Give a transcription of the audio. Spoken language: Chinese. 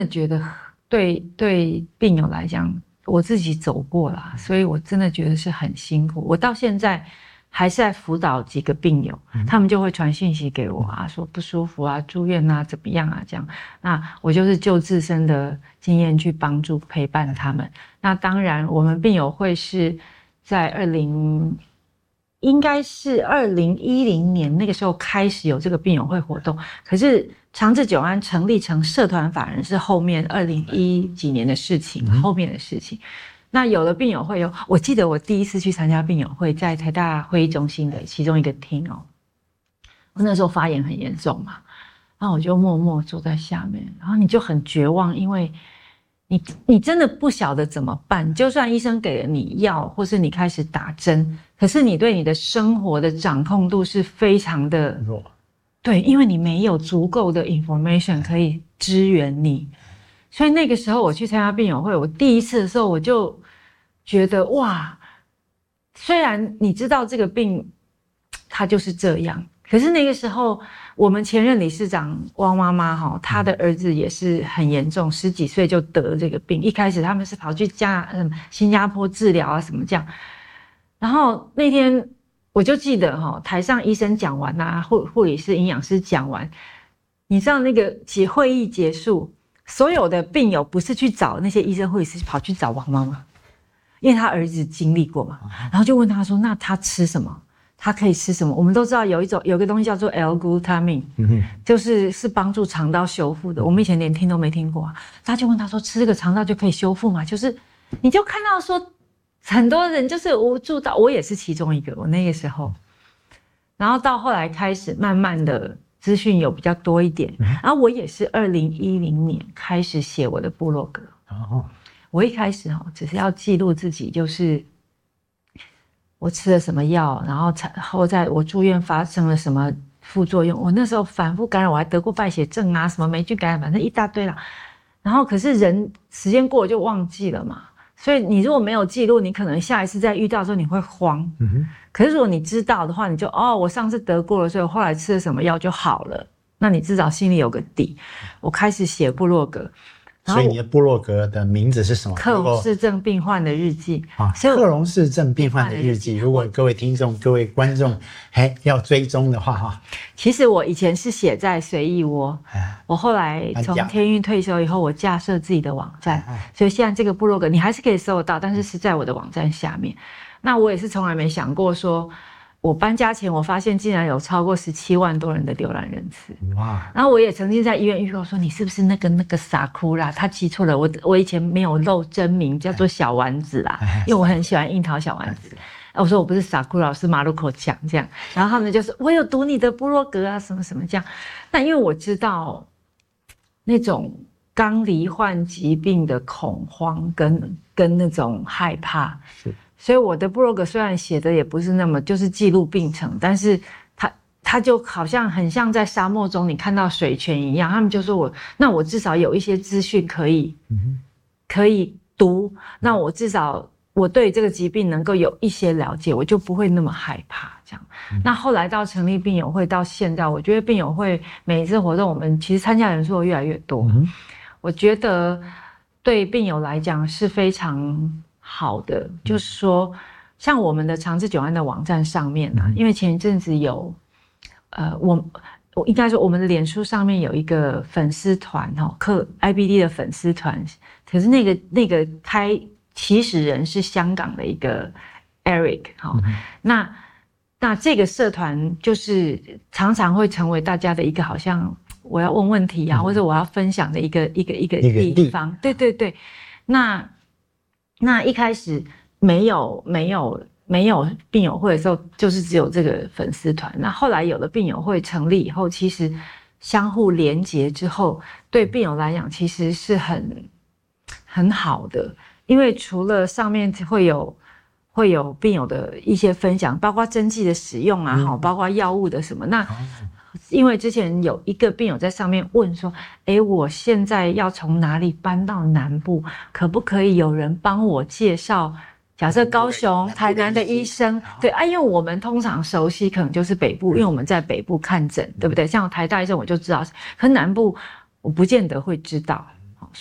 觉得对病友来讲，我自己走过啦，所以我真的觉得是很辛苦。我到现在还是在辅导几个病友，他们就会传讯息给我啊，说不舒服啊、住院啊、怎么样啊这样。那我就是就自身的经验去帮助陪伴他们。那当然，我们病友会是在应该是2010年那个时候开始有这个病友会活动，可是长治久安成立成社团法人是后面2010几年的事情，后面的事情。那有了病友会我记得我第一次去参加病友会，在台大会议中心的其中一个厅哦，我那时候发炎很严重嘛，然后我就默默坐在下面，然后你就很绝望，因为你真的不晓得怎么办，就算医生给了你药，或是你开始打针，可是你对你的生活的掌控度是非常的弱，对，因为你没有足够的 information 可以支援你，所以那个时候我去参加病友会，我第一次的时候我就觉得哇，虽然你知道这个病它就是这样，可是那个时候我们前任理事长汪妈妈她的儿子也是很严重，10几岁就得了这个病，一开始他们是跑去新加坡治疗啊什么这样，然后那天我就记得台上医生讲完啊，护理师营养师讲完，你知道那个会议结束，所有的病友不是去找那些医生护理师，跑去找王妈妈，因为他儿子经历过嘛，然后就问他说那他吃什么，他可以吃什么？我们都知道有个东西叫做 L-glutamine，就是帮助肠道修复的。我们以前连听都没听过啊。他就问他说：“吃这个肠道就可以修复吗？”就是你就看到说，很多人就是无助到，我也是其中一个。我那个时候，然后到后来开始慢慢的资讯有比较多一点，然后我也是2010年开始写我的部落格。我一开始只是要记录自己，就是我吃了什么药，然后在我住院发生了什么副作用。我那时候反复感染，我还得过败血症啊，什么霉菌感染，反正一大堆啦。然后可是时间过了就忘记了嘛，所以你如果没有记录，你可能下一次再遇到的时候你会慌。可是如果你知道的话，你就我上次得过了，所以我后来吃了什么药就好了。那你至少心里有个底。我开始写部落格。 所以你的部落格的名字是什么？ 克隆氏症病患的日记。 克隆氏症病患的日记。如果各位听众、各位观众要追踪的话其实我以前是写在随意窝，我后来从天运退休以后，我架设自己的网站，所以现在这个部落格你还是可以搜得到，但是是在我的网站下面。那我也是从来没想过说，我搬家前我发现竟然有超过17万多人的浏览人次，哇！然后我也曾经在医院遇到说，你是不是那个傻哭啦？他记错了，我以前没有露真名，叫做小丸子啦，因为我很喜欢樱桃小丸子。我说我不是傻哭啦，我是马路口讲这样。然后他们就说我有读你的部落格啊，什么什么这样。那因为我知道那种刚罹患疾病的恐慌跟那种害怕，是。所以我的部落格虽然写的也不是那么就是记录病程，但是它就好像很像在沙漠中你看到水泉一样。他们就说我至少有一些资讯可以读，那我至少我对这个疾病能够有一些了解，我就不会那么害怕这样。那后来到成立病友会到现在，我觉得病友会每一次活动我们其实参加人数越来越多，我觉得对病友来讲是非常好的，就是说像我们的长治久安的网站上面因为前一阵子有我应该说我们的脸书上面有一个粉丝团IBD 的粉丝团，可是那个起始人是香港的一个 Eric 那这个社团就是常常会成为大家的一个好像我要问问题或者我要分享的一个地方，对对对。那一开始没有病友会的时候，就是只有这个粉丝团。那后来有了病友会成立以后，其实相互连结之后，对病友来讲其实是很好的，因为除了上面会有病友的一些分享，包括针剂的使用包括药物的什么那。因为之前有一个病友在上面问说，我现在要从哪里搬到南部，可不可以有人帮我介绍？假设高雄、台南的医生，对因为我们通常熟悉可能就是北部，因为我们在北部看诊，对不对？像台大医生我就知道，可是南部我不见得会知道。